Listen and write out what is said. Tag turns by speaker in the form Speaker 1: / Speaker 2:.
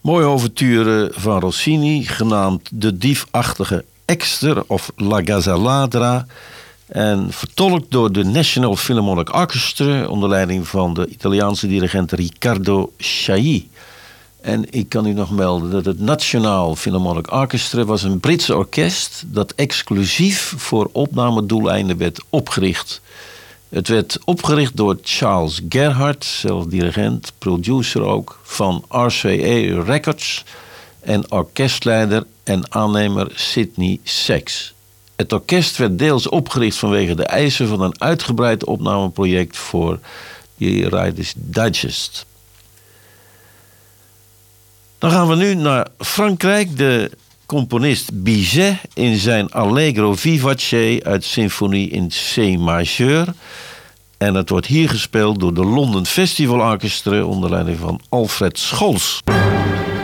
Speaker 1: Mooie ouverture van Rossini, genaamd De Diefachtige Ekster of La Gazzaladra. En vertolkt door de National Philharmonic Orchestra onder leiding van de Italiaanse dirigent Riccardo Chailly. En ik kan u nog melden dat het National Philharmonic Orchestra was een Britse orkest dat exclusief voor opnamedoeleinden werd opgericht. Het werd opgericht door Charles Gerhardt, zelf dirigent, producer ook, van RCA Records en orkestleider en aannemer Sidney Sachs. Het orkest werd deels opgericht vanwege de eisen van een uitgebreid opnameproject voor die Riders Digest. Dan gaan we nu naar Frankrijk. De componist Bizet in zijn Allegro vivace uit symfonie in C majeur. En het wordt hier gespeeld door de London Festival Orchestra onder leiding van Alfred Scholz.